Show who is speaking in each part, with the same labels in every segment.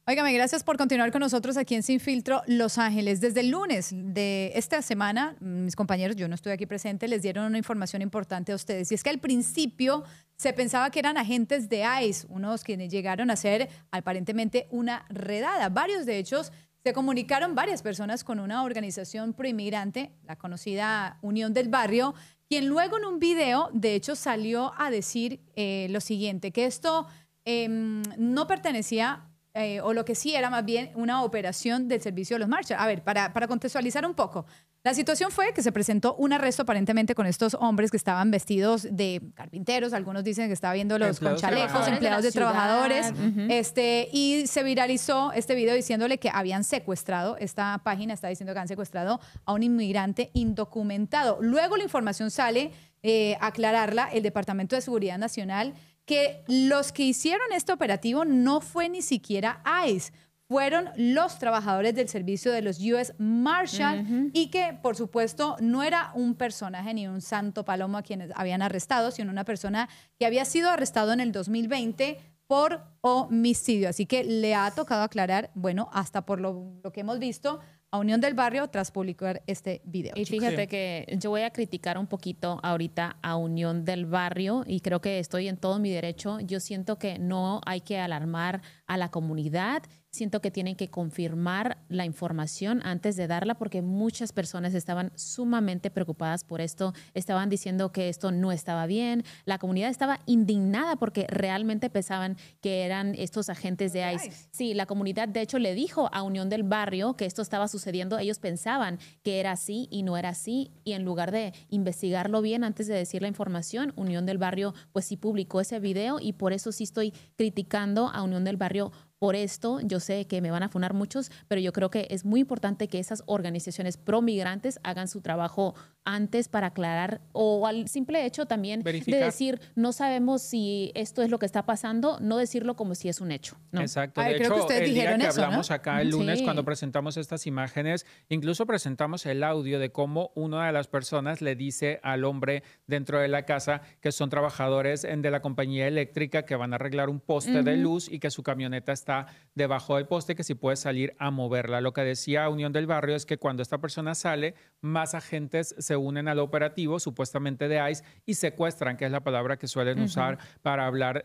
Speaker 1: Óigame, gracias por continuar con nosotros aquí en Sin Filtro Los Ángeles. Desde el lunes de esta semana, mis compañeros, yo no estoy aquí presente, les dieron una información importante a ustedes. Y es que al principio se pensaba que eran agentes de ICE, unos quienes llegaron a hacer aparentemente una redada. Varios de ellos se comunicaron varias personas con una organización proinmigrante, la conocida Unión del Barrio, quien luego en un video, de hecho, salió a decir lo siguiente, que esto no pertenecía o lo que sí era más bien una operación del servicio de los Marshall. A ver, para contextualizar un poco, la situación fue que se presentó un arresto aparentemente con estos hombres que estaban vestidos de carpinteros, algunos dicen que estaba viéndolos con chalecos, empleados de trabajadores, y se viralizó este video diciéndole que habían secuestrado, esta página está diciendo que han secuestrado a un inmigrante indocumentado. Luego la información sale a aclararla el Departamento de Seguridad Nacional, que los que hicieron este operativo no fue ni siquiera ICE, fueron los trabajadores del servicio de los US Marshal y que, por supuesto, no era un personaje ni un santo palomo a quienes habían arrestado, sino una persona que había sido arrestado en el 2020 por homicidio. Así que le ha tocado aclarar, bueno, hasta por lo que hemos visto, a Unión del Barrio tras publicar este video.
Speaker 2: Y fíjate que yo voy a criticar un poquito ahorita a Unión del Barrio y creo que estoy en todo mi derecho. Yo siento que no hay que alarmar a la comunidad. Siento que tienen que confirmar la información antes de darla porque muchas personas estaban sumamente preocupadas por esto. Estaban diciendo que esto no estaba bien. La comunidad estaba indignada porque realmente pensaban que eran estos agentes de ICE. Sí, la comunidad de hecho le dijo a Unión del Barrio que esto estaba sucediendo. Ellos pensaban que era así y no era así. Y en lugar de investigarlo bien antes de decir la información, Unión del Barrio pues sí publicó ese video y por eso sí estoy criticando a Unión del Barrio por esto. Yo sé que me van a funar muchos, pero yo creo que es muy importante que esas organizaciones pro-migrantes hagan su trabajo antes para aclarar o al simple hecho también verificar. De decir, no sabemos si esto es lo que está pasando, no decirlo como si es un hecho, ¿no?
Speaker 3: Exacto. De hecho, el día que hablamos acá el lunes, cuando presentamos estas imágenes, incluso presentamos el audio de cómo una de las personas le dice al hombre dentro de la casa que son trabajadores de la compañía eléctrica que van a arreglar un poste de luz y que su camioneta está debajo del poste, que si puede salir a moverla. Lo que decía Unión del Barrio es que cuando esta persona sale, más agentes se unen al operativo, supuestamente de ICE, y secuestran, que es la palabra que suelen usar para hablar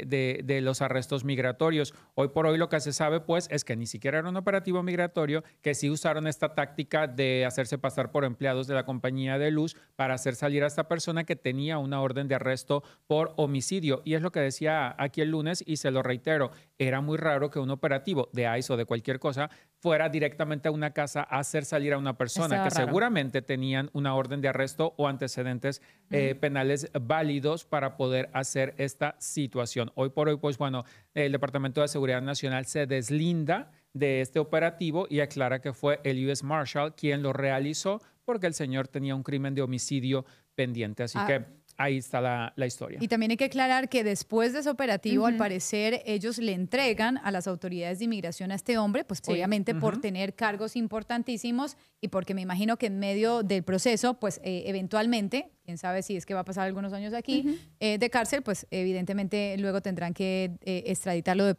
Speaker 3: de los arrestos migratorios. Hoy por hoy lo que se sabe, pues, es que ni siquiera era un operativo migratorio, que sí usaron esta táctica de hacerse pasar por empleados de la compañía de luz para hacer salir a esta persona que tenía una orden de arresto por homicidio. Y es lo que decía aquí el lunes, y se lo reitero, era muy raro que un operativo de ICE o de cualquier cosa fuera directamente a una casa a hacer salir a una persona que seguramente tenían una orden de arresto o antecedentes penales válidos para poder hacer esta situación. Hoy por hoy, pues bueno, el Departamento de Seguridad Nacional se deslinda de este operativo y aclara que fue el US Marshal quien lo realizó porque el señor tenía un crimen de homicidio pendiente. Así que ahí está la historia.
Speaker 1: Y también hay que aclarar que después de ese operativo, al parecer, ellos le entregan a las autoridades de inmigración a este hombre, pues obviamente por tener cargos importantísimos y porque me imagino que en medio del proceso, pues eventualmente, quién sabe si es que va a pasar algunos años aquí, de cárcel, pues evidentemente luego tendrán que extraditarlo